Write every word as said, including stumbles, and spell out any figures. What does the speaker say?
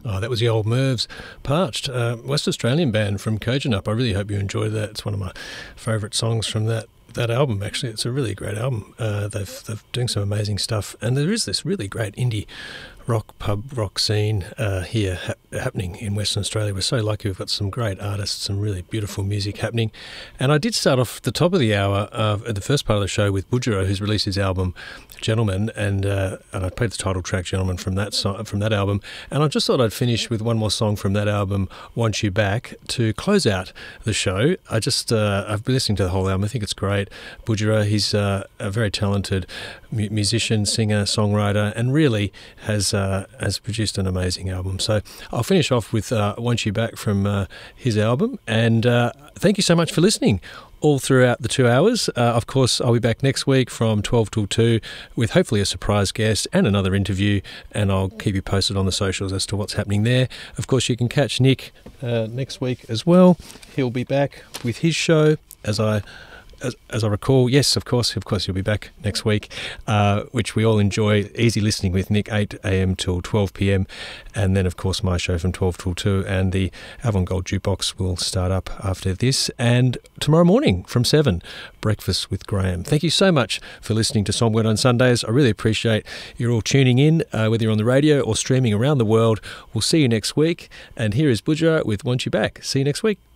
Oh, that was the Old Mervs, Parched, uh, West Australian band from Kojonup. I really hope you enjoyed that. It's one of my favourite songs from that that album, actually. It's a really great album. Uh, they've, they're doing some amazing stuff. And there is this really great indie rock pub rock scene uh, here ha- happening in Western Australia. We're so lucky we've got some great artists, some really beautiful music happening. And I did start off the top of the hour uh, at the first part of the show with Budjerah, who's released his album Gentleman, and uh, and I played the title track Gentleman from that so- from that album. And I just thought I'd finish with one more song from that album, Want You Back, to close out the show. I just uh, I've been listening to the whole album. I think it's great. Budjerah, he's uh, a very talented mu- musician, singer, songwriter, and really has uh, has produced an amazing album. So I'll finish off with uh, Want You Back from uh, his album. And uh, thank you so much for listening all throughout the two hours. Uh, of course, I'll be back next week from twelve till two with hopefully a surprise guest and another interview, and I'll keep you posted on the socials as to what's happening there. Of course, you can catch Nick uh, next week as well. He'll be back with his show, as I As, as I recall, yes, of course, of course, you'll be back next week, uh, which we all enjoy. Easy listening with Nick, eight a.m. till twelve p.m. And then, of course, my show from twelve till two, and the Avant-Garde Jukebox will start up after this. And tomorrow morning from seven, Breakfast with Graham. Thank you so much for listening to Songword on Sundays. I really appreciate you all tuning in, uh, whether you're on the radio or streaming around the world. We'll see you next week. And here is Budjerah with Want You Back. See you next week.